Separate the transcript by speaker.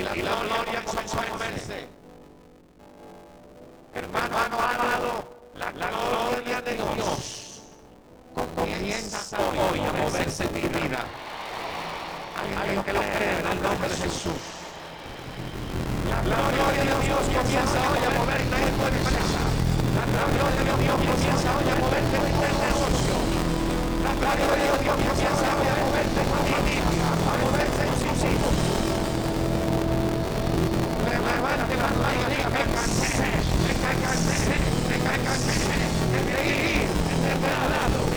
Speaker 1: y la gloria comenzó a moverse. Hermano amado, la gloria de Dios comienza hoy a moverse en mi vida. Alguien que lo cree en el nombre de Jesús. La gloria de Dios comienza hoy a moverte en tu empresa. La gloria de Dios comienza hoy a moverte en tu negocio. La gloria de Dios comienza hoy a moverte en tu familia, a moverse en sus hijos. Levante la mano y diga: me cansé de ir de este lado.